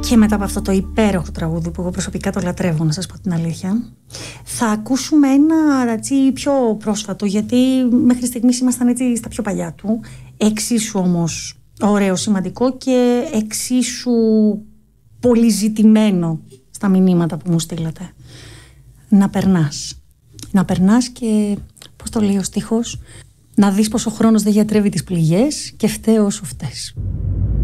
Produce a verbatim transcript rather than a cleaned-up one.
Και μετά από αυτό το υπέροχο τραγούδι που εγώ προσωπικά το λατρεύω, να σας πω την αλήθεια, θα ακούσουμε ένα έτσι πιο πρόσφατο, γιατί μέχρι στιγμής ήμασταν έτσι στα πιο παλιά του, εξίσου όμως ωραίο, σημαντικό και εξίσου πολύ ζητημένο στα μηνύματα που μου στείλατε. Να περνάς. Να περνάς και, πώς το λέει ο στίχος, να δεις πως ο χρόνος δεν γιατρεύει τις πληγές και φταίω όσο φταίς.